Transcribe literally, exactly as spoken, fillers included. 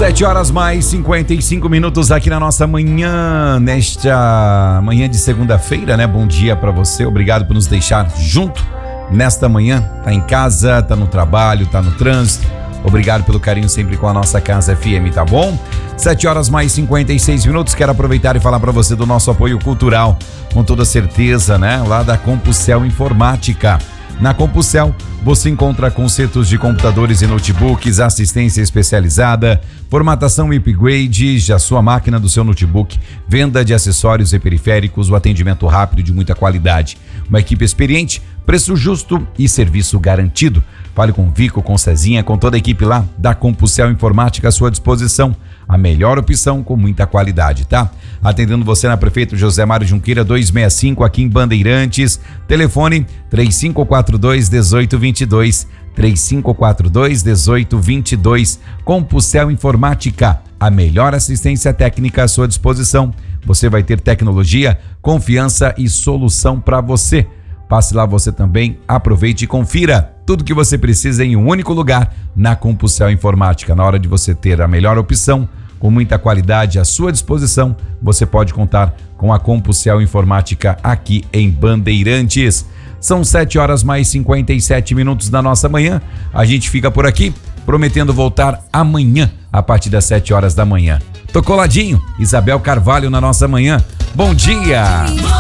Sete horas mais cinquenta e cinco minutos aqui na nossa manhã, nesta manhã de segunda-feira, né? Bom dia pra você, obrigado por nos deixar junto nesta manhã. Tá em casa, tá no trabalho, tá no trânsito. Obrigado pelo carinho sempre com a nossa Casa F M, tá bom? Sete horas mais cinquenta e seis minutos, quero aproveitar e falar pra você do nosso apoio cultural, com toda certeza, né? Lá da Compusel Informática. Na Compusel, você encontra consertos de computadores e notebooks, assistência especializada, formatação e upgrade da sua máquina, do seu notebook, venda de acessórios e periféricos, o atendimento rápido de muita qualidade. Uma equipe experiente, preço justo e serviço garantido. Fale com o Vico, com Cezinha, com toda a equipe lá da Compusel Informática à sua disposição. A melhor opção com muita qualidade, tá? Atendendo você na Prefeito José Mário Junqueira duzentos e sessenta e cinco aqui em Bandeirantes. Telefone três cinco quatro dois, um oito dois dois, três cinco quatro dois, um oito dois dois. Compusel Informática, a melhor assistência técnica à sua disposição. Você vai ter tecnologia, confiança e solução para você. Passe lá você também, aproveite e confira tudo que você precisa em um único lugar, na Compusel Informática. Na hora de você ter a melhor opção, com muita qualidade à sua disposição, você pode contar com a Compusel Informática aqui em Bandeirantes. São sete horas mais cinquenta e sete minutos da nossa manhã. A gente fica por aqui, prometendo voltar amanhã, a partir das sete horas da manhã. Tô coladinho, Isabel Carvalho na nossa manhã. Bom dia!